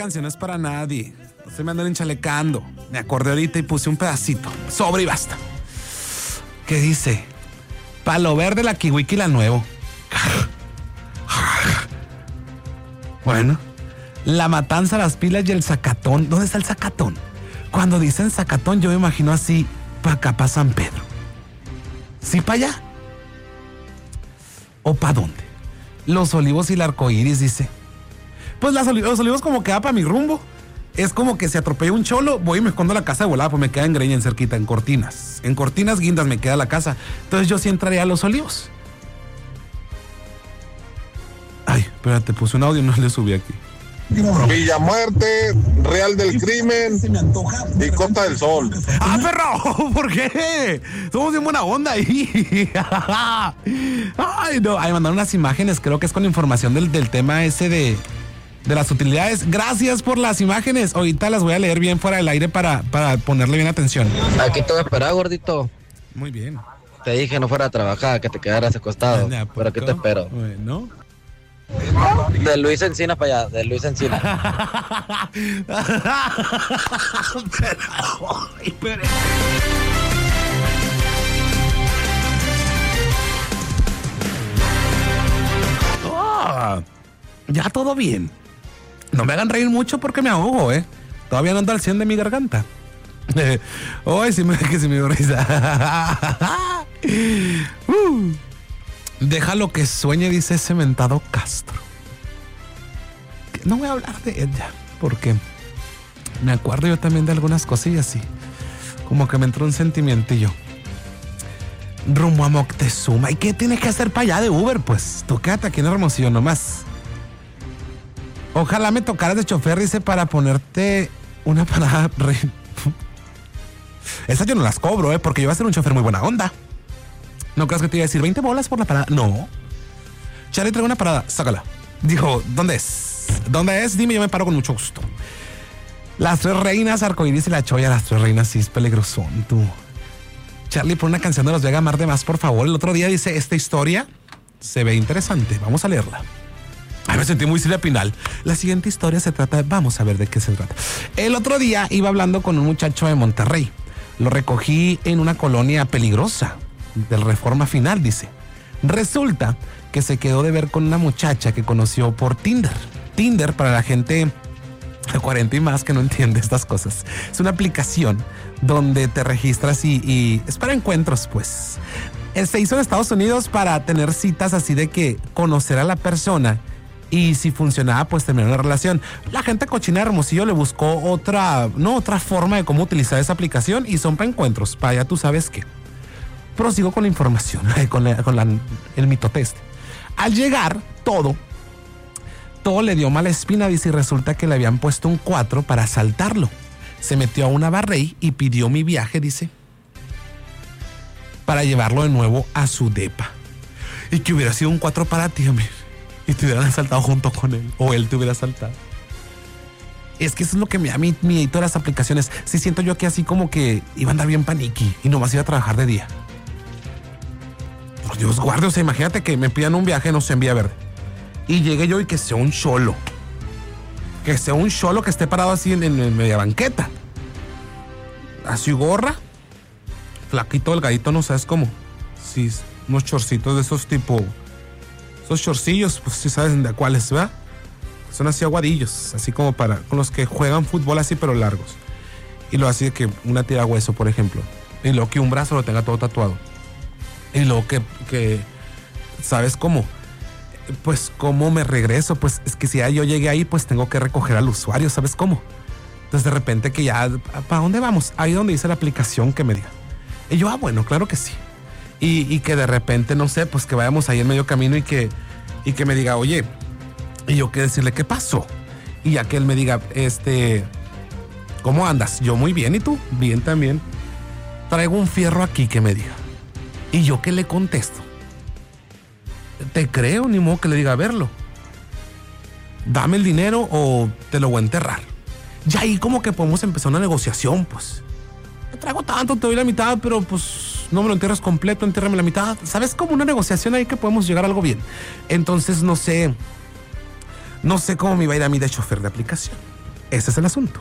canción no es para nadie. No se me andan enchalecando. Me acordé ahorita y puse un pedacito. Sobre y basta. ¿Qué dice? Palo verde, la kiwiki, la nuevo. Bueno. La matanza, las pilas y el zacatón. ¿Dónde está el zacatón? Cuando dicen zacatón, yo me imagino así, para acá, para San Pedro. ¿Sí para allá? ¿O para dónde? Los Olivos y el Arcoíris, dice. Pues los Olivos como que va para mi rumbo. Es como que se atropella un cholo, voy y me escondo a la casa de volada, pues me queda en Greña, en cerquita, en Cortinas. En Cortinas Guindas me queda la casa. Entonces yo sí entraría a Los Olivos. Ay, espérate, puse un audio y no le subí aquí. Villamuerte, Real del Crimen y Costa del Sol. ¡Ah, perro! ¿Por qué? Somos bien buena onda ahí. Ay, no. Ahí mandaron unas imágenes, creo que es con información del tema ese de las utilidades. Gracias por las imágenes. Ahorita las voy a leer bien fuera del aire para ponerle bien atención. Aquí te voy a esperar, gordito. Muy bien. Te dije no fuera a trabajar, que te quedaras acostado. Pero aquí te espero. Bueno. De Luis Encina para allá, de Luis Encina. Ya todo bien. No me hagan reír mucho porque me ahogo, Todavía no ando al 100 de mi garganta. Hoy sí me dio risa. Déjalo que sueñe, dice Cementado Castro. No voy a hablar de ella porque me acuerdo yo también de algunas cosillas y como que me entró un sentimientillo. Rumbo a Moctezuma. ¿Y qué tienes que hacer para allá de Uber? Pues tú quédate aquí en Hermosillo nomás. Ojalá me tocaras de chofer, dice, para ponerte una parada. Esas yo no las cobro, porque yo voy a ser un chofer muy buena onda. ¿No crees que te iba a decir 20 bolas por la parada? No. Charlie, traigo una parada, sácala. Dijo, ¿dónde es? ¿Dónde es? Dime, yo me paro con mucho gusto. Las Tres Reinas, Arcoíris y la Choya. Las Tres Reinas sí es peligrosón, tú. Charlie, pon una canción de Los Vega Mar de Más, por favor. El otro día dice, esta historia se ve interesante. Vamos a leerla. Ay, me sentí muy Silvia Pinal. La siguiente historia se trata de... Vamos a ver de qué se trata. El otro día iba hablando con un muchacho de Monterrey. Lo recogí en una colonia peligrosa del Reforma Final, dice. Resulta que se quedó de ver con una muchacha que conoció por Tinder. Tinder, para la gente de 40 y más que no entiende estas cosas, es una aplicación donde te registras y es para encuentros, pues. Se hizo en Estados Unidos para tener citas así de que conocer a la persona y si funcionaba, pues terminar una relación. La gente cochina de Hermosillo le buscó otra forma de cómo utilizar esa aplicación y son para encuentros, para ya tú sabes qué. Prosigo con la información, con el mitotest. Al llegar, todo le dio mala espina, dice, y resulta que le habían puesto un 4 para asaltarlo. Se metió a una Barrey y pidió mi viaje, dice, para llevarlo de nuevo a su depa. Y que hubiera sido un 4 para ti, amigo, y te hubieran asaltado junto con él, o él te hubiera asaltado. Es que eso es lo que me da mi todas las aplicaciones. Sí siento yo que así como que iba a andar bien paniqui y nomás iba a trabajar de día. Por Dios guarde, o sea, imagínate que me pidan un viaje, no sé, en Vía Verde. Y llegue yo y que sea un cholo. Que sea un cholo que esté parado así en media banqueta. Así gorra. Flaquito, delgadito, no sabes cómo. Sí, unos chorcitos de esos tipo... Esos chorcillos, pues sí sabes de cuáles, ¿verdad? Son así aguadillos, así como para... Con los que juegan fútbol así, pero largos. Y luego así de que una tira hueso, por ejemplo. Y luego que un brazo lo tenga todo tatuado. Y luego que ¿sabes cómo? Pues cómo me regreso, pues es que si ya yo llegué ahí, pues tengo que recoger al usuario, ¿sabes cómo? Entonces de repente que ya, ¿para dónde vamos? Ahí donde dice la aplicación que me diga. Y yo, bueno, claro que sí. Y que de repente, no sé, pues que vayamos ahí en medio camino y que me diga, oye, y yo que decirle, ¿qué pasó? Y ya que él me diga, ¿cómo andas? Yo muy bien, ¿y tú? Bien también. Traigo un fierro aquí, que me diga. Y yo que le contesto, te creo, ni modo que le diga a verlo. Dame el dinero o te lo voy a enterrar. Y ahí como que podemos empezar una negociación, pues. Te traigo tanto, te doy la mitad, pero pues no me lo entierras completo, entiérrame la mitad. ¿Sabes? Como una negociación ahí que podemos llegar a algo bien. Entonces no sé cómo me iba a ir a mí de chofer de aplicación. Ese es el asunto.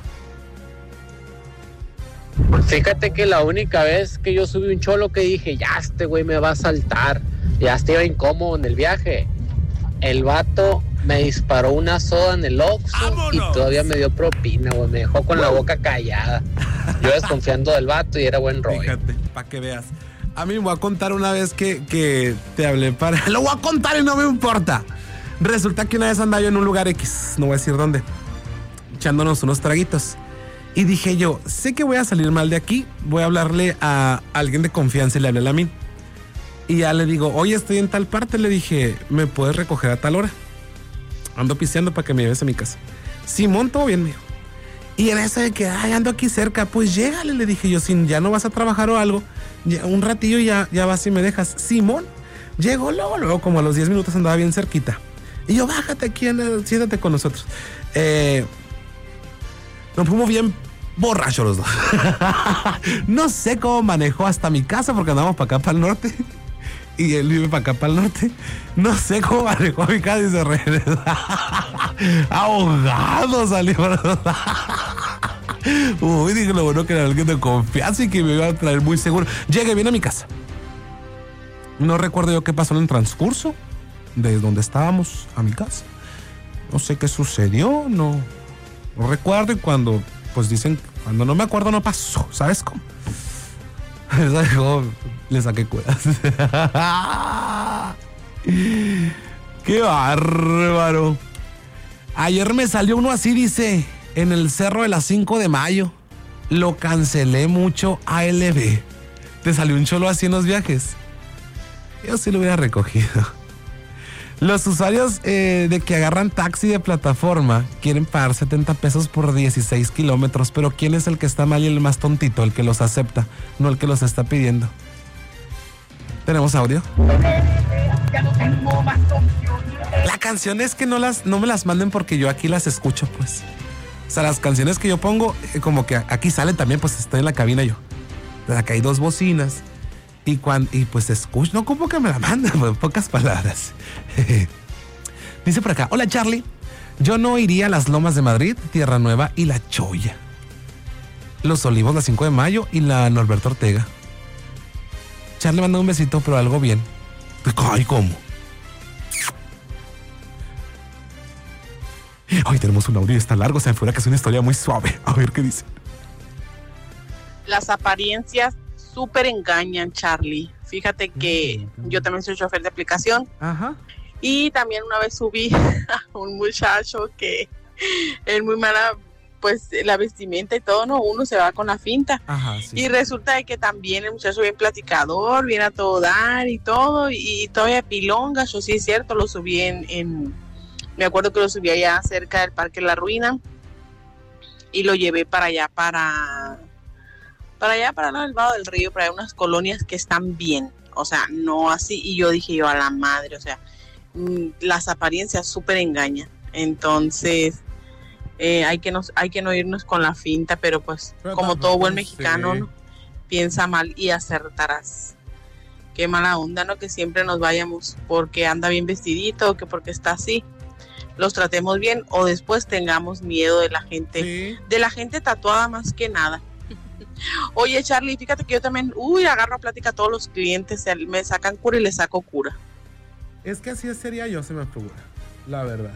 Fíjate que la única vez que yo subí un cholo que dije, ya este güey me va a saltar, ya estaba incómodo en el viaje, el vato me disparó una soda en el Oxxo y todavía me dio propina, güey, me dejó con la boca callada. Yo desconfiando del vato y era buen rollo. Fíjate, para que veas. A mí me voy a contar una vez que te hablé para... Lo voy a contar y no me importa. Resulta que una vez andaba yo en un lugar X, no voy a decir dónde, echándonos unos traguitos. Y dije yo, sé que voy a salir mal de aquí, voy a hablarle a alguien de confianza y le hablé a mí. Y ya le digo, oye, estoy en tal parte, le dije, ¿me puedes recoger a tal hora? Ando pisteando para que me lleves a mi casa. Simón, todo bien, mijo. Y en eso de que, ando aquí cerca, pues llégale, le dije yo, si ya no vas a trabajar o algo, ya, un ratillo ya vas y me dejas. Simón, llegó luego, como a los 10 minutos andaba bien cerquita. Y yo, bájate aquí, siéntate con nosotros. Nos fuimos bien borrachos los dos. No sé cómo manejó hasta mi casa porque andamos para acá, para el norte. Y él vive para acá, para el norte. No sé cómo manejó a mi casa y se regresó. Ahogado salió. Uy, dije lo bueno que era alguien de confianza y que me iba a traer muy seguro. Llegué bien a mi casa. No recuerdo yo qué pasó en el transcurso de donde estábamos a mi casa. No sé qué sucedió, no recuerdo. Y cuando, pues dicen, cuando no me acuerdo no pasó, ¿sabes cómo? Le saqué cuerdas. ¡Qué bárbaro! Ayer me salió uno así, dice, en el cerro de las 5 de mayo. Lo cancelé mucho ALB. ¿Te salió un cholo así en los viajes? Yo sí lo hubiera recogido. Los usuarios de que agarran taxi de plataforma quieren pagar 70 pesos por 16 kilómetros, pero ¿quién es el que está mal y el más tontito? El que los acepta, no el que los está pidiendo. ¿Tenemos audio? La canción es que no me las manden porque yo aquí las escucho, pues. O sea, las canciones que yo pongo, como que aquí salen también, pues estoy en la cabina yo. Acá hay 2 bocinas. Y pues escucho, no como que me la mandan, en pocas palabras. Dice por acá, hola Charlie, yo no iría a las Lomas de Madrid, Tierra Nueva y La Choya. Los Olivos, la 5 de mayo y la Norberto Ortega. Charlie manda un besito, pero algo bien. Ay, ¿cómo? Hoy tenemos un audio, está largo, se me fuera que es una historia muy suave. A ver qué dice. Las apariencias súper engañan, Charlie. Fíjate que yo también soy chofer de aplicación. Ajá. Y también una vez subí a un muchacho que es muy mala, pues la vestimenta y todo, ¿no? Uno se va con la finta. Ajá, sí. Y resulta de que también el muchacho bien platicador, bien a todo dar y todo, y todavía pilonga. Yo sí es cierto, lo subí me acuerdo que lo subí allá cerca del Parque La Ruina y lo llevé para allá, para el lado del río, para unas colonias que están bien, o sea, no así. Y yo dije a la madre, o sea, las apariencias súper engañan. Entonces hay que no irnos con la finta, pero pues como todo buen mexicano, ¿no? Piensa mal y acertarás. Qué mala onda, ¿no? Que siempre nos vayamos porque anda bien vestidito o que porque está así los tratemos bien o después tengamos miedo de la gente tatuada más que nada. Oye, Charlie, fíjate que yo también, agarro a plática a todos los clientes, me sacan cura y les saco cura. Es que así sería yo, se me figura, la verdad.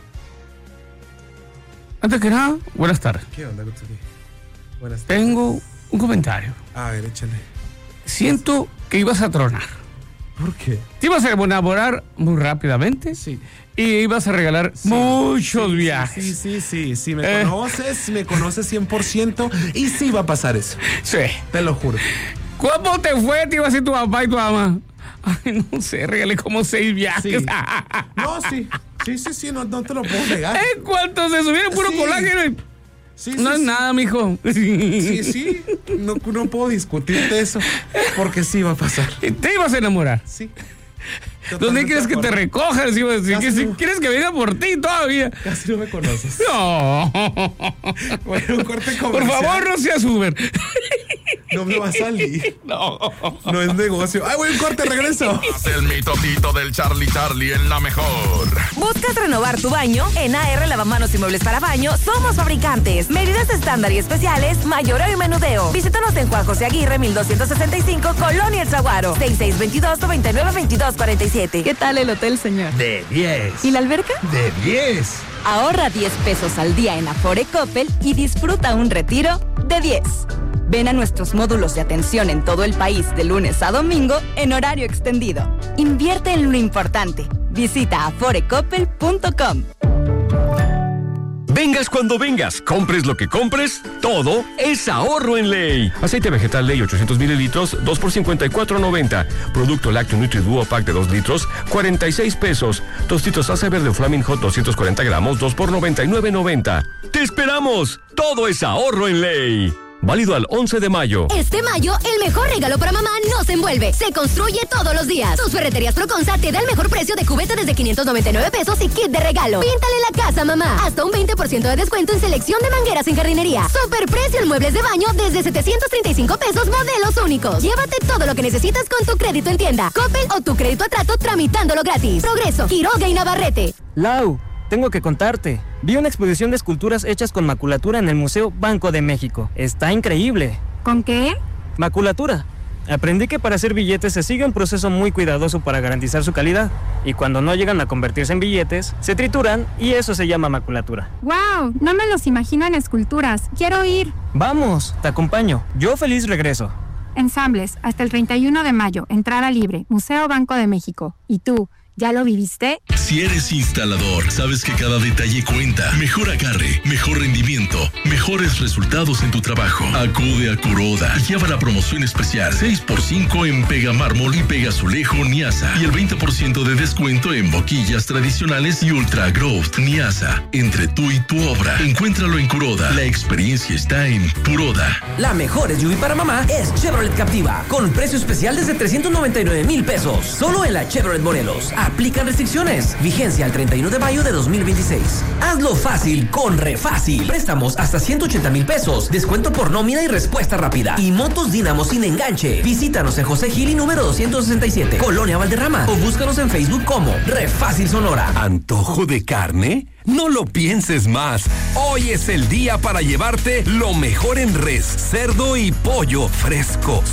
Antes que nada, buenas tardes. ¿Qué onda, Gutsuki? Buenas tardes. Tengo un comentario. A ver, échale. Siento que ibas a tronar. ¿Por qué? Te ibas a enamorar muy rápidamente. Sí. Y ibas a regalar muchos viajes. Sí. Me conoces 100% y sí va a pasar eso. Sí. Te lo juro. ¿Cómo te fue? Te iba a decir tu papá y tu mamá. Ay, no sé, regalé como 6 viajes. Sí. No, sí, no te lo puedo negar. En cuanto se subieron puro colágeno. No es nada, mijo. Sí. No puedo discutirte eso porque sí va a pasar. ¿Te ibas a enamorar? Sí. ¿Dónde quieres que te recojan? Si quieres que venga por ti todavía. Casi no me conoces. No. Bueno, un corte comercial. Por favor, no seas Uber. No me va a salir. No es negocio. ¡Ay, voy a un corte, regreso! El mitotito del Charlie en la mejor. ¿Buscas renovar tu baño? En AR Lavamanos y Muebles para Baño somos fabricantes. Medidas estándar y especiales, mayoreo y menudeo. Visítanos en Juan José Aguirre, 1265, Colonia El Zaguaro. 6622-992247. ¿Qué tal el hotel, señor? De 10. ¿Y la alberca? De 10. Ahorra 10 pesos al día en Afore Coppel y disfruta un retiro de 10. Ven a nuestros módulos de atención en todo el país de lunes a domingo en horario extendido. Invierte en lo importante. Visita aforecoppel.com. Vengas cuando vengas, compres lo que compres, todo es ahorro en Ley. Aceite vegetal Ley 800 mililitros, 2 por $54.90. Producto lácteo Nutri-Duo Pack de 2 litros, 46 pesos. Tostitos salsa verde Flaming Hot 240 gramos, 2 por $99.90. ¡Te esperamos! Todo es ahorro en Ley. Válido al 11 de mayo. Este mayo, el mejor regalo para mamá no se envuelve. Se construye todos los días. Tus ferreterías Proconza te da el mejor precio de cubeta desde 599 pesos y kit de regalo. Píntale la casa, mamá. Hasta un 20% de descuento en selección de mangueras en jardinería. Superprecio en muebles de baño desde 735 pesos, modelos únicos. Llévate todo lo que necesitas con tu crédito en tienda. Coppel o tu crédito a trato tramitándolo gratis. Progreso, Quiroga y Navarrete. Lau, tengo que contarte. Vi una exposición de esculturas hechas con maculatura en el Museo Banco de México. Está increíble. ¿Con qué? Maculatura. Aprendí que para hacer billetes se sigue un proceso muy cuidadoso para garantizar su calidad. Y cuando no llegan a convertirse en billetes, se trituran y eso se llama maculatura. ¡Wow! No me los imagino en esculturas. Quiero ir. Vamos, te acompaño. Yo feliz regreso. Ensambles, hasta el 31 de mayo. Entrada libre. Museo Banco de México. ¿Y tú? ¿Ya lo viviste? Si eres instalador, sabes que cada detalle cuenta. Mejor agarre, mejor rendimiento, mejores resultados en tu trabajo. Acude a Kuroda y lleva la promoción especial 6x5 en Pega Mármol y Pega Azulejo Niasa y el 20% de descuento en boquillas tradicionales y Ultra Growth Niasa. Entre tú y tu obra, encuéntralo en Kuroda. La experiencia está en Kuroda. La mejor SUV para mamá es Chevrolet Captiva, con precio especial desde 399,000 pesos. Solo en la Chevrolet Morelos. Aplican restricciones. Vigencia al 31 de mayo de 2026. Hazlo fácil con Refácil. Préstamos hasta 180,000 pesos. Descuento por nómina y respuesta rápida. Y motos Dínamo sin enganche. Visítanos en José Gili número 267, Colonia Valderrama. O búscanos en Facebook como Refácil Sonora. ¿Antojo de carne? No lo pienses más. Hoy es el día para llevarte lo mejor en res, cerdo y pollo fresco,